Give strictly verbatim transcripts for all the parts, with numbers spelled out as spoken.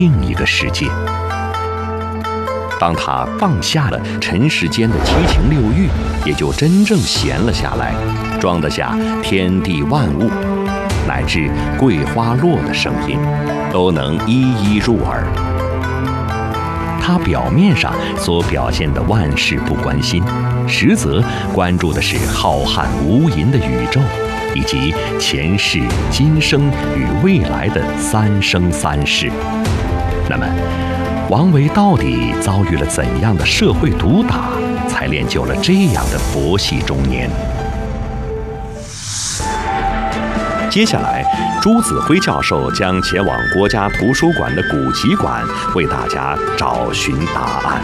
另一个世界。当他放下了尘世间的七情六欲，也就真正闲了下来，装得下天地万物，乃至桂花落的声音，都能一一入耳。他表面上所表现的万事不关心，实则关注的是浩瀚无垠的宇宙，以及前世、今生与未来的三生三世。那么，王维到底遭遇了怎样的社会毒打，才练就了这样的佛系中年？接下来，朱子辉教授将前往国家图书馆的古籍馆，为大家找寻答案。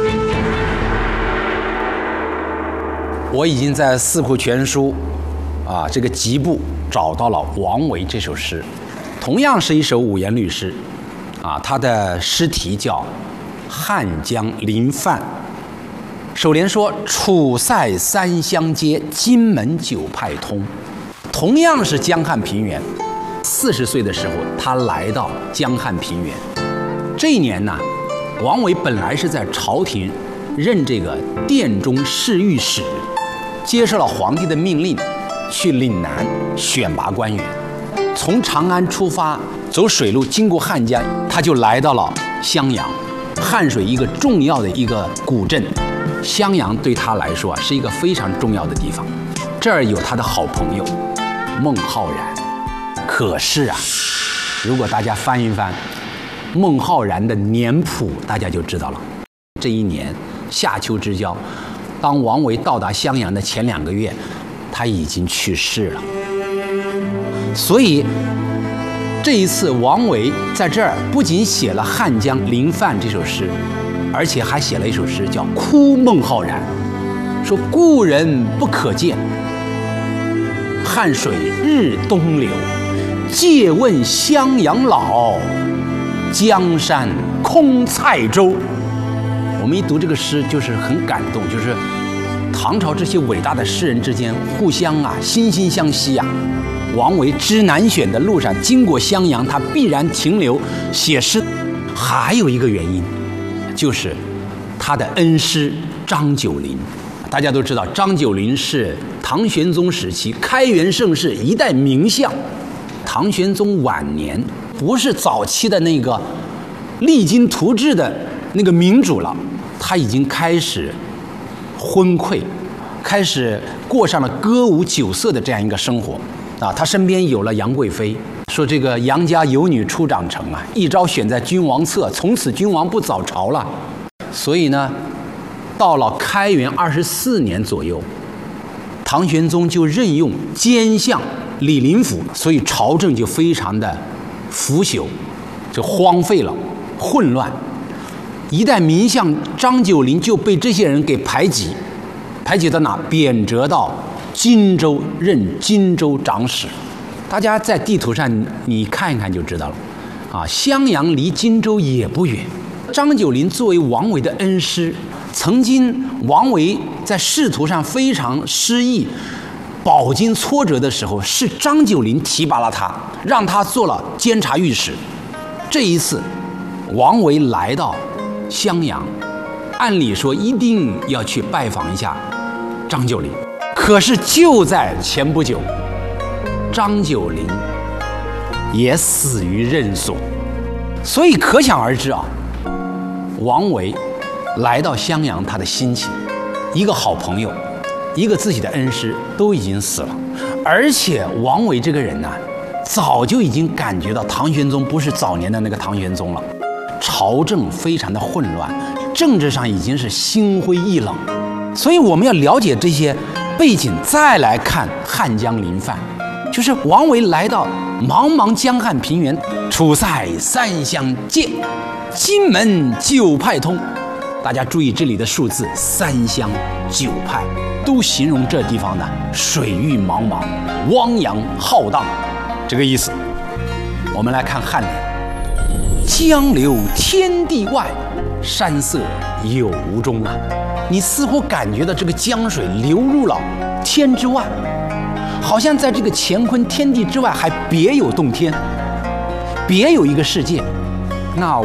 我已经在《四库全书》啊这个集部找到了王维这首诗，同样是一首五言律诗，啊，它的诗题叫《汉江临泛》。首联说：“楚塞三湘接，荆门九派通。”同样是江汉平原，四十岁的时候，他来到江汉平原。这一年呢，王维本来是在朝廷任这个殿中侍御史，接受了皇帝的命令，去岭南选拔官员。从长安出发，走水路经过汉江，他就来到了襄阳，汉水一个重要的一个古镇。襄阳对他来说啊，是一个非常重要的地方。这儿有他的好朋友孟浩然。可是啊，如果大家翻一翻孟浩然的年谱，大家就知道了。这一年夏秋之交，当王维到达襄阳的前两个月，他已经去世了。所以这一次王维在这儿不仅写了《汉江临泛》这首诗，而且还写了一首诗叫《哭孟浩然》，说故人不可见，汉水日东流，借问襄阳老，江山空蔡州。我们一读这个诗就是很感动，就是唐朝这些伟大的诗人之间互相啊惺惺相惜啊。王维知难选的路上经过襄阳，他必然停留写诗。还有一个原因，就是他的恩师张九龄。大家都知道，张九龄是唐玄宗时期开元盛世一代名相。唐玄宗晚年不是早期的那个励精图治的那个明主了，他已经开始昏聩，开始过上了歌舞酒色的这样一个生活啊。他身边有了杨贵妃，说这个杨家有女初长成啊，一朝选在君王侧，从此君王不早朝了。所以呢，到了开元二十四年左右，唐玄宗就任用奸相李林甫，所以朝政就非常的腐朽，就荒废了，混乱。一代名相张九龄就被这些人给排挤，排挤到哪？贬谪到荆州任荆州长史。大家在地图上你看一看就知道了，啊，襄阳离荆州也不远。张九龄作为王维的恩师，曾经王维在仕途上非常失意、饱经挫折的时候，是张九龄提拔了他，让他做了监察御史。这一次，王维来到襄阳，按理说一定要去拜访一下张九龄，可是就在前不久，张九龄也死于任所。所以可想而知啊，王维来到襄阳，他的心情，一个好朋友，一个自己的恩师都已经死了，而且王维这个人呢、啊，早就已经感觉到唐玄宗不是早年的那个唐玄宗了，朝政非常的混乱，政治上已经是心灰意冷。所以我们要了解这些背景，再来看汉江临泛，就是王维来到茫茫江汉平原，楚塞三湘接，荆门九派通。大家注意这里的数字，三湘九派都形容这地方呢水域茫茫，汪洋浩荡，这个意思。我们来看颔联：江流天地外，山色有无中啊。你似乎感觉到这个江水流入了天之外，好像在这个乾坤天地之外还别有洞天，别有一个世界。那